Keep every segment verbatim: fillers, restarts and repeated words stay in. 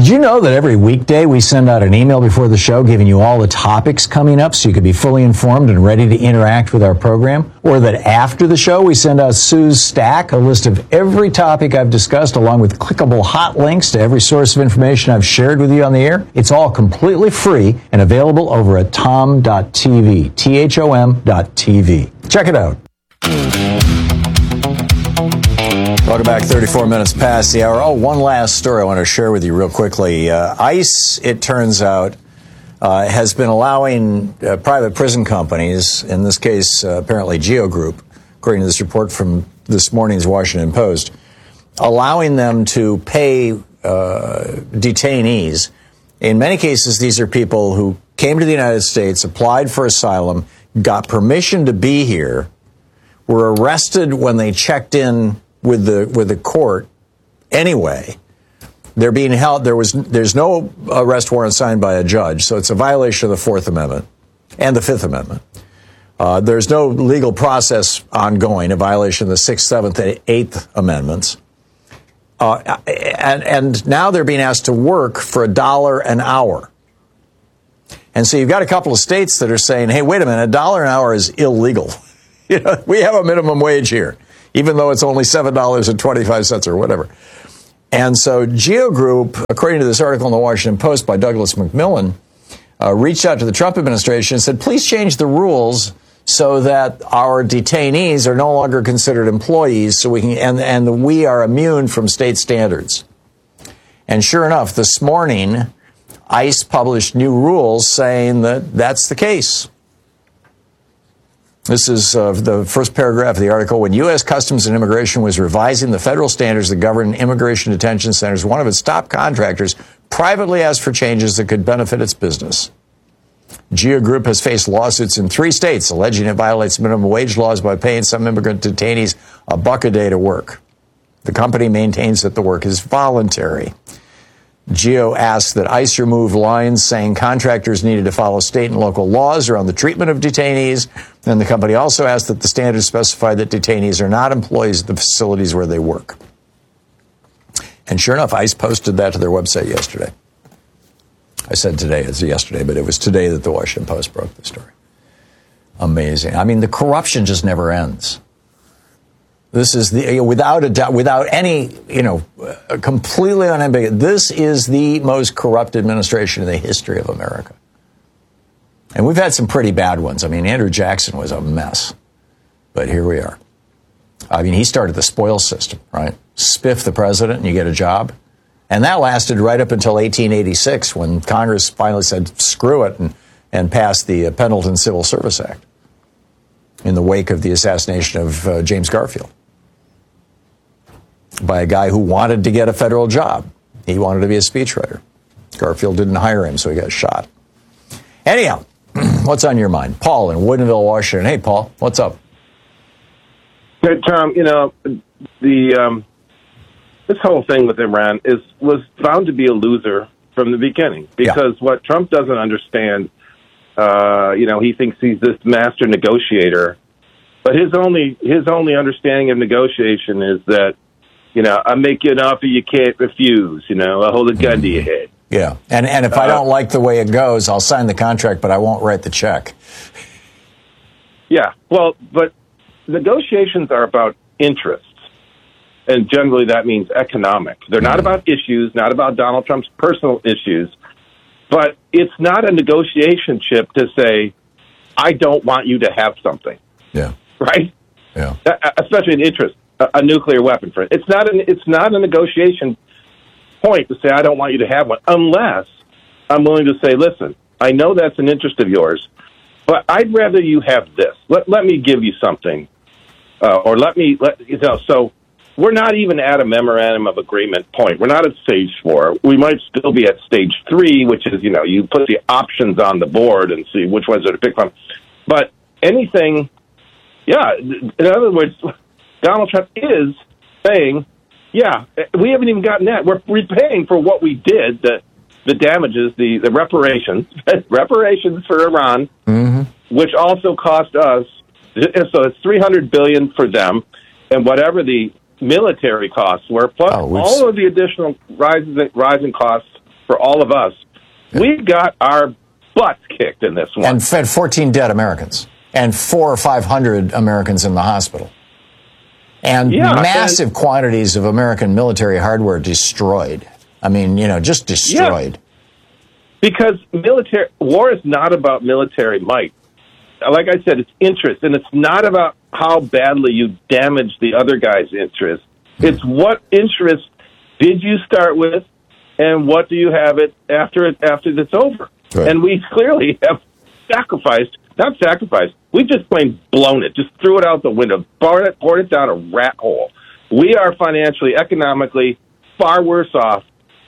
Did you know that every weekday we send out an email before the show giving you all the topics coming up so you could be fully informed and ready to interact with our program? Or that after the show we send out Sue's Stack, a list of every topic I've discussed along with clickable hot links to every source of information I've shared with you on the air? It's all completely free and available over at tom dot t v, T H O M dot T V. Check it out. Welcome back, thirty-four minutes past the hour. Oh, one last story I want to share with you real quickly. Uh, ICE, it turns out, uh, has been allowing uh, private prison companies, in this case, uh, apparently Geo Group, according to this report from this morning's Washington Post, allowing them to pay uh, detainees. In many cases, these are people who came to the United States, applied for asylum, got permission to be here, were arrested when they checked in with the with the court anyway. They're being held. There was there's no arrest warrant signed by a judge, so it's a violation of the Fourth Amendment and the Fifth Amendment. Uh, there's no legal process ongoing, a violation of the Sixth, Seventh, and Eighth Amendments. Uh, and, and now they're being asked to work for a dollar an hour. And so you've got a couple of states that are saying, hey, wait a minute, a dollar an hour is illegal. You know, we have a minimum wage here, even though it's only seven dollars and twenty-five cents or whatever. And so Geo Group, according to this article in the Washington Post by Douglas McMillan, uh, reached out to the Trump administration and said, please change the rules so that our detainees are no longer considered employees, so we can and, and we are immune from state standards. And sure enough, this morning, ICE published new rules saying that that's the case. This is uh, the first paragraph of the article. When U S Customs and Immigration was revising the federal standards that govern immigration detention centers, one of its top contractors privately asked for changes that could benefit its business. Geo Group has faced lawsuits in three states alleging it violates minimum wage laws by paying some immigrant detainees a buck a day to work. The company maintains that the work is voluntary. Geo asked that ICE remove lines saying contractors needed to follow state and local laws around the treatment of detainees. And the company also asked that the standards specify that detainees are not employees at the facilities where they work. And sure enough, ICE posted that to their website yesterday. I said today, it's yesterday, but it was today that the Washington Post broke the story. Amazing. I mean, the corruption just never ends. This is the, without a doubt, without any, you know, completely unambiguous, this is the most corrupt administration in the history of America. And we've had some pretty bad ones. I mean, Andrew Jackson was a mess. But here we are. I mean, he started the spoil system, right? Spiff the president and you get a job. And that lasted right up until eighteen eighty-six when Congress finally said, screw it, and, and passed the Pendleton Civil Service Act in the wake of the assassination of uh, James Garfield by a guy who wanted to get a federal job. He wanted to be a speechwriter. Garfield didn't hire him, so he got shot. Anyhow, what's on your mind? Paul in Woodinville, Washington. Hey, Paul, what's up? Hey, Tom, you know, the um, this whole thing with Iran is was bound to be a loser from the beginning because yeah. what Trump doesn't understand, uh, you know, he thinks he's this master negotiator, but his only his only understanding of negotiation is that, you know, I make you an offer you can't refuse. You know, I hold a gun to your head. Yeah, and and if uh, I don't like the way it goes, I'll sign the contract, but I won't write the check. Yeah, well, but negotiations are about interests, and generally that means economic. They're not about issues, not about Donald Trump's personal issues, but it's not a negotiation chip to say, I don't want you to have something. Yeah. Right? Yeah. Especially an interest, a, a nuclear weapon. For it. It's not an, it's not a negotiation point to say, I don't want you to have one, unless I'm willing to say, listen, I know that's an interest of yours, but I'd rather you have this. Let, let me give you something. Uh, or let me, let, you know, so we're not even at a memorandum of agreement point. We're not at stage four. We might still be at stage three, which is, you know, you put the options on the board and see which ones are to pick from. But anything, yeah, in other words, Donald Trump is saying, yeah, we haven't even gotten that. We're repaying for what we did, the the damages, the, the reparations, reparations for Iran, mm-hmm. which also cost us. So it's three hundred billion dollars for them, and whatever the military costs were, plus oh, all of the additional rises, rising costs for all of us. Yeah. We got our butts kicked in this one. And fed fourteen dead Americans and four or five hundred Americans in the hospital. And yeah, massive and, quantities of American military hardware destroyed. I mean, you know, just destroyed. Yeah. Because military war is not about military might. Like I said, it's interest, and it's not about how badly you damage the other guy's interest. Mm. It's what interest did you start with, and what do you have it after it after it's over? Right. And we clearly have sacrificed, not sacrificed, we just plain blown it, just threw it out the window, poured it, poured it down a rat hole. We are financially, economically far worse off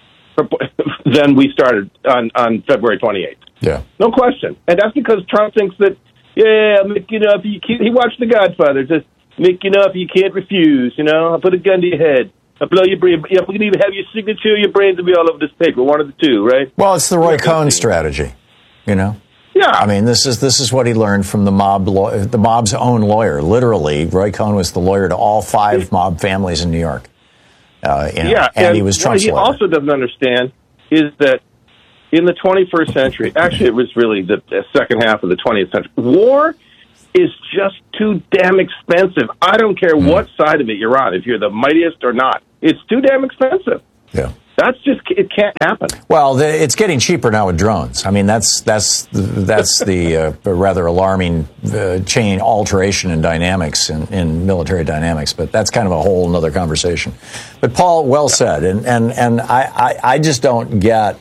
than we started on, on February twenty-eighth. Yeah. No question. And that's because Trump thinks that, yeah, make it up. You can't, he watched The Godfather. Just make it up. You can't refuse. You know, I'll put a gun to your head. I'll blow your brain. Yeah, we can even have your signature. Your brains will be all over this paper. One of the two, right? Well, it's the Roy Cohn strategy. You know. Yeah. I mean, this is this is what he learned from the mob, law, the mob's own lawyer. Literally, Roy Cohn was the lawyer to all five mob families in New York. Uh, you know, yeah, and, and he was Trump's what he lawyer. also doesn't understand is that in the twenty-first century, actually, it was really the, the second half of the twentieth century. War is just too damn expensive. I don't care mm. what side of it you're on, if you're the mightiest or not. It's too damn expensive. Yeah. That's just, it can't happen. Well, the, it's getting cheaper now with drones. I mean, that's that's that's the uh, rather alarming uh, chain alteration in dynamics, in, in military dynamics. But that's kind of a whole other conversation. But Paul, well said. And and, and I, I, I just don't get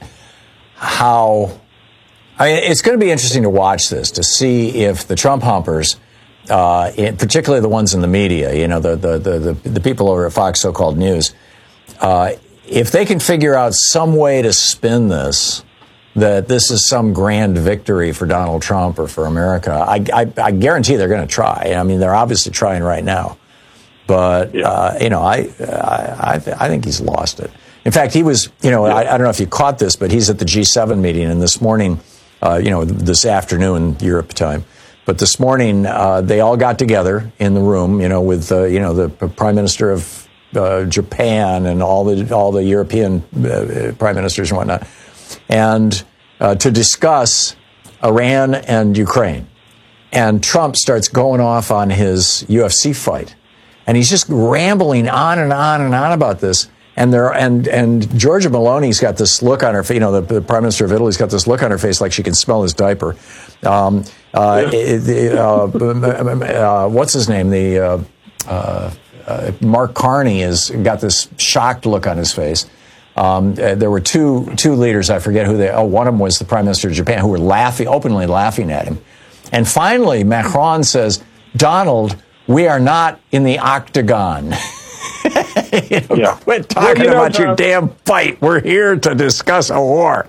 how... I mean, it's going to be interesting to watch this, to see if the Trump humpers, uh, in, particularly the ones in the media, you know, the, the, the, the, the people over at Fox so-called News, uh, if they can figure out some way to spin this, that this is some grand victory for Donald Trump or for America, I, I, I guarantee they're going to try. I mean, they're obviously trying right now. But, yeah. uh, you know, I, I, I think he's lost it. In fact, he was, you know, yeah. I, I don't know if you caught this, but he's at the G seven meeting, and this morning, uh, you know, this afternoon, Europe time, but this morning, uh, they all got together in the room, you know, with, uh, you know, the Prime Minister of Uh, Japan and all the all the European uh, prime ministers and whatnot, and uh, to discuss Iran and Ukraine. And Trump starts going off on his U F C fight, and he's just rambling on and on and on about this. And there and and Giorgia Meloni's got this look on her face. You know, the, the Prime Minister of Italy's got this look on her face like she can smell his diaper. Um, uh, yeah. uh, uh, what's his name? The uh, uh, Uh, Mark Carney has got this shocked look on his face. Um, uh, there were two two leaders, I forget who they. Oh, one of them was the Prime Minister of Japan, who were laughing, openly laughing at him. And finally, Macron says, "Donald, we are not in the octagon." you know, yeah. Quit talking well, you know, about uh, your damn fight. We're here to discuss a war.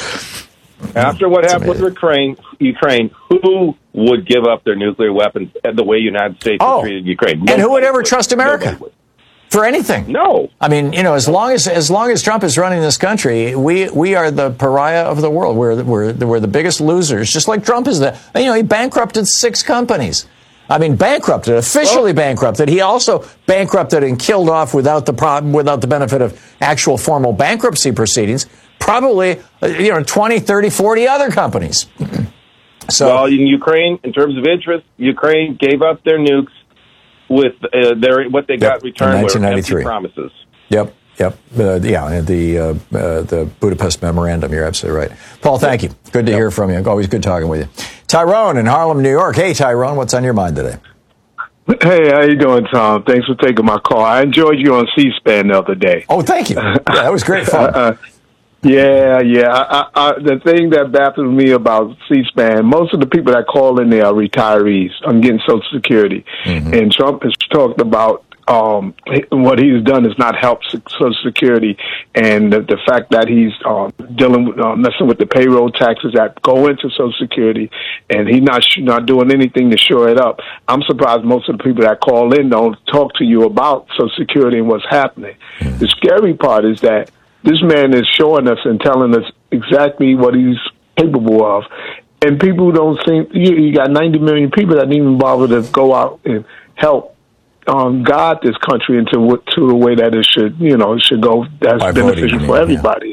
After what happened with Ukraine, Ukraine, who would give up their nuclear weapons the way the United States oh, treated Ukraine? Nobody and who would ever would. trust America for anything? No. I mean, you know, as long as as long as Trump is running this country, we we are the pariah of the world. We're we're we're the biggest losers, just like Trump is the. You know, he bankrupted six companies. I mean, bankrupted, officially well, bankrupted. He also bankrupted and killed off without the problem, without the benefit of actual formal bankruptcy proceedings, probably, you know, twenty, thirty, forty other companies. So, well, in Ukraine, in terms of interest, Ukraine gave up their nukes with uh, their what they got yep, returned were empty promises. Yep, yep, uh, yeah, the uh, uh, the Budapest Memorandum. You're absolutely right, Paul. Thank you. Good to yep. hear from you. Always good talking with you. Tyrone in Harlem, New York. Hey, Tyrone, what's on your mind today? Hey, how you doing, Tom? Thanks for taking my call. I enjoyed you on C-SPAN the other day. Oh, thank you. Yeah, that was great fun. uh, Yeah, yeah. I, I, the thing that baffles me about C-SPAN, most of the people that call in there are retirees. I'm getting Social Security. Mm-hmm. And Trump has talked about um, what he's done is not help Social Security, and the, the fact that he's uh, dealing with, uh, messing with the payroll taxes that go into Social Security, and he's not not doing anything to shore it up. I'm surprised most of the people that call in don't talk to you about Social Security and what's happening. Mm-hmm. The scary part is that this man is showing us and telling us exactly what he's capable of. And people don't seem, you, you got ninety million people that didn't even bother to go out and help um, guide this country into what, to the way that it should, you know, it should go. That's By beneficial voting, for everybody.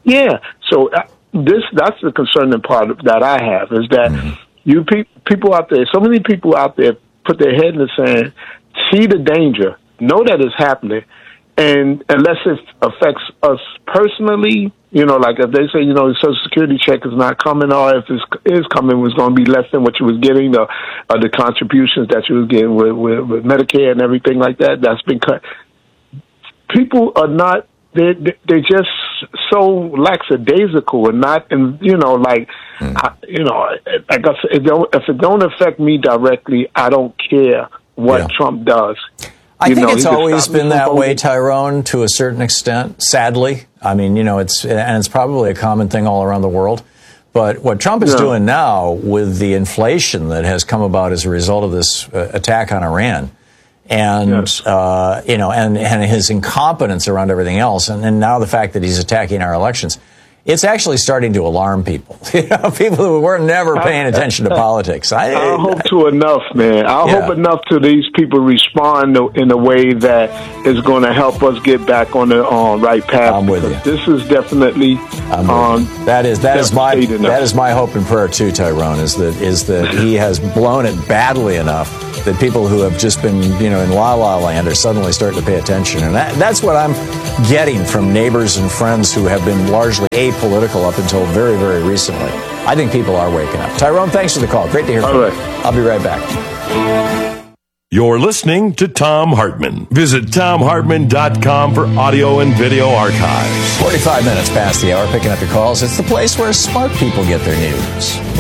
Yeah. So uh, this that's the concerning part of, that I have is that mm-hmm. you pe- people out there, so many people out there put their head in the sand, see the danger, know that it's happening, and unless it affects us personally, you know, like if they say, you know, the Social Security check is not coming, or if it is coming, it's going to be less than what you was getting, the uh, the contributions that you was getting with, with, with Medicare and everything like that, that's been cut. People are not, they're, they're just so lackadaisical and not, and you know, like, mm. I, you know, like I said, it don't, if it don't affect me directly, I don't care what yeah. Trump does. I you think know, it's always been that way, Tyrone, to a certain extent, sadly. I mean, you know, it's and it's probably a common thing all around the world. But what Trump is yeah. doing now with the inflation that has come about as a result of this uh, attack on Iran and, yes. uh, you know, and, and his incompetence around everything else, and, and now the fact that he's attacking our elections, it's actually starting to alarm people. You know, people who were never paying attention to politics. I, I hope to enough, man. I yeah. hope enough to these people respond in a way that is going to help us get back on the uh, right path. I'm with you. This is definitely um, that is that is my enough. that is my hope and prayer too, Tyrone. Is that is that he has blown it badly enough that people who have just been, you know, in la la land are suddenly starting to pay attention, and that, that's what I'm getting from neighbors and friends who have been largely apolitical up until very, very recently. I think people are waking up. Tyrone, thanks for the call. Great to hear from you. I'll be right back. You're listening to Thom Hartmann. Visit Thom Hartmann dot com for audio and video archives. forty-five minutes past the hour, picking up your calls. It's the place where smart people get their news.